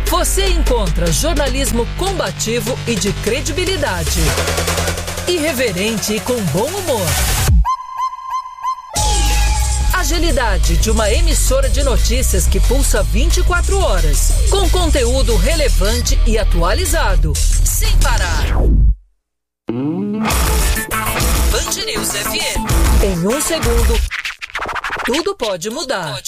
Você encontra jornalismo combativo e de credibilidade. Irreverente e com bom humor. Agilidade de uma emissora de notícias que pulsa 24 horas. Com conteúdo relevante e atualizado. Sem parar. Band News FM. Em um segundo, tudo pode mudar.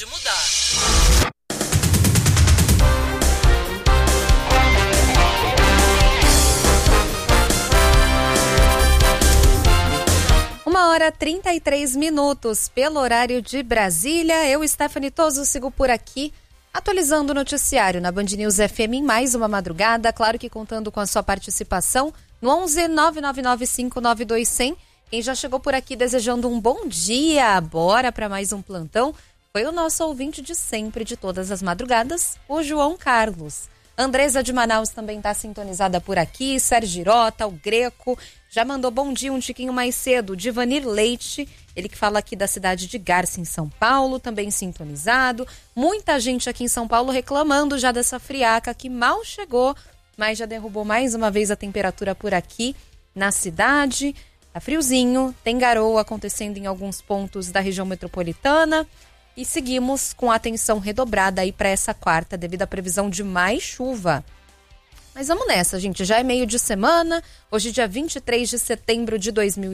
Uma hora 33 minutos pelo horário de Brasília. Eu, Stephanie Toso, sigo por aqui, atualizando o noticiário na Band News FM em mais uma madrugada. Claro que contando com a sua participação no 11 999 592 100. Quem já chegou por aqui desejando um bom dia, bora para mais um plantão, foi o nosso ouvinte de sempre, de todas as madrugadas, o João Carlos. Andresa de Manaus também está sintonizada por aqui, Sérgio Girota, o Greco, já mandou bom dia um tiquinho mais cedo, Divanir Leite, ele que fala aqui da cidade de Garça, em São Paulo, também sintonizado. Muita gente aqui em São Paulo reclamando já dessa friaca que mal chegou, mas já derrubou mais uma vez a temperatura por aqui na cidade. Tá friozinho, tem garoa acontecendo em alguns pontos da região metropolitana. E seguimos com a atenção redobrada aí para essa quarta, devido à previsão de mais chuva. Mas vamos nessa, gente. Já é meio de semana, hoje dia 23 de setembro de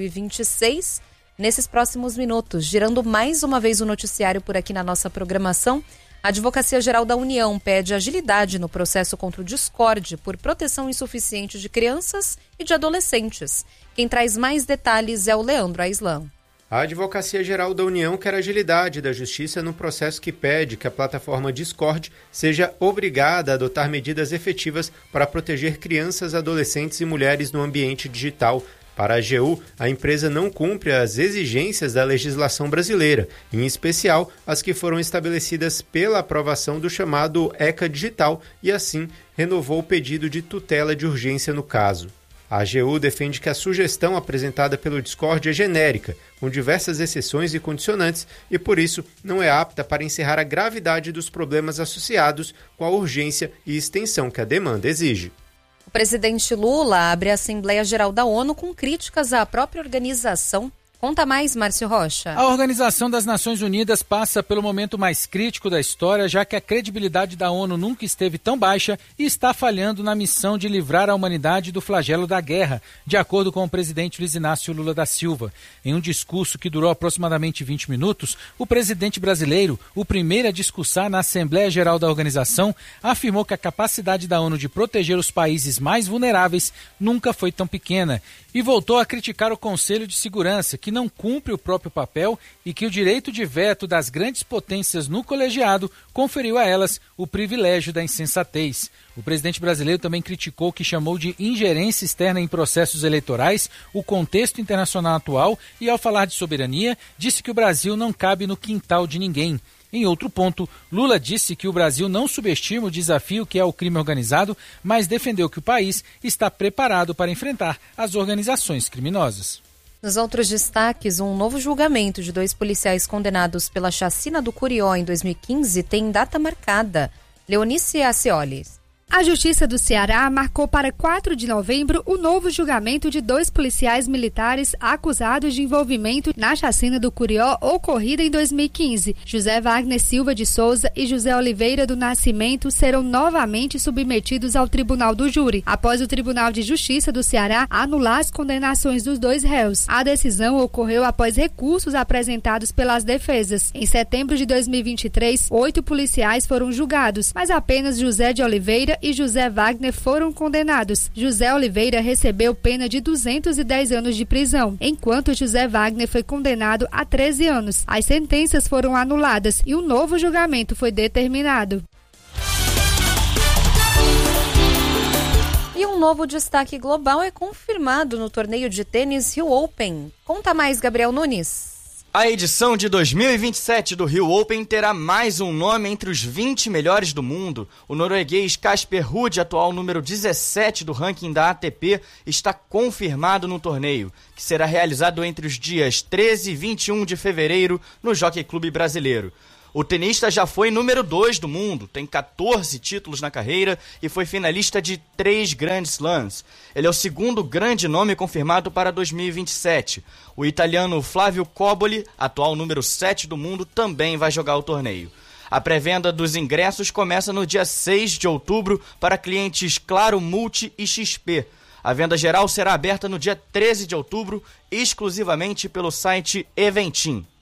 2026. Nesses próximos minutos, girando mais uma vez o noticiário por aqui na nossa programação, a Advocacia Geral da União pede agilidade no processo contra o discórdia por proteção insuficiente de crianças e de adolescentes. Quem traz mais detalhes é o Leandro Aislan. A Advocacia Geral da União quer agilidade da Justiça no processo que pede que a plataforma Discord seja obrigada a adotar medidas efetivas para proteger crianças, adolescentes e mulheres no ambiente digital. Para a AGU, a empresa não cumpre as exigências da legislação brasileira, em especial as que foram estabelecidas pela aprovação do chamado ECA Digital e, assim, renovou o pedido de tutela de urgência no caso. A AGU defende que a sugestão apresentada pelo Discord é genérica, com diversas exceções e condicionantes, e por isso não é apta para encerrar a gravidade dos problemas associados com a urgência e extensão que a demanda exige. O presidente Lula abre a Assembleia Geral da ONU com críticas à própria organização. Conta mais, Márcio Rocha. A Organização das Nações Unidas passa pelo momento mais crítico da história, já que a credibilidade da ONU nunca esteve tão baixa e está falhando na missão de livrar a humanidade do flagelo da guerra, de acordo com o presidente Luiz Inácio Lula da Silva. Em um discurso que durou aproximadamente 20 minutos, o presidente brasileiro, o primeiro a discursar na Assembleia Geral da organização, afirmou que a capacidade da ONU de proteger os países mais vulneráveis nunca foi tão pequena e voltou a criticar o Conselho de Segurança, que não cumpre o próprio papel e que o direito de veto das grandes potências no colegiado conferiu a elas o privilégio da insensatez. O presidente brasileiro também criticou o que chamou de ingerência externa em processos eleitorais, o contexto internacional atual e, ao falar de soberania, disse que o Brasil não cabe no quintal de ninguém. Em outro ponto, Lula disse que o Brasil não subestima o desafio que é o crime organizado, mas defendeu que o país está preparado para enfrentar as organizações criminosas. Nos outros destaques, um novo julgamento de 2 policiais condenados pela chacina do Curió em 2015 tem data marcada. Leonice Acioli. A Justiça do Ceará marcou para 4 de novembro o novo julgamento de 2 policiais militares acusados de envolvimento na chacina do Curió ocorrida em 2015. José Wagner Silva de Souza e José Oliveira do Nascimento serão novamente submetidos ao Tribunal do Júri, após o Tribunal de Justiça do Ceará anular as condenações dos 2 réus. A decisão ocorreu após recursos apresentados pelas defesas. Em setembro de 2023, 8 policiais foram julgados, mas apenas José de Oliveira e José Wagner foram condenados. José Oliveira recebeu pena de 210 anos de prisão, enquanto José Wagner foi condenado a 13 anos. As sentenças foram anuladas e um novo julgamento foi determinado. E um novo destaque global é confirmado no torneio de tênis Rio Open. Conta mais, Gabriel Nunes. A edição de 2027 do Rio Open terá mais um nome entre os 20 melhores do mundo. O norueguês Casper Ruud, atual número 17 do ranking da ATP, está confirmado no torneio, que será realizado entre os dias 13 e 21 de fevereiro no Jockey Clube Brasileiro. O tenista já foi número 2 do mundo, tem 14 títulos na carreira e foi finalista de 3 Grand Slams. Ele é o segundo grande nome confirmado para 2027. O italiano Flavio Cobolli, atual número 7 do mundo, também vai jogar o torneio. A pré-venda dos ingressos começa no dia 6 de outubro para clientes Claro, Multi e XP. A venda geral será aberta no dia 13 de outubro, exclusivamente pelo site Eventim.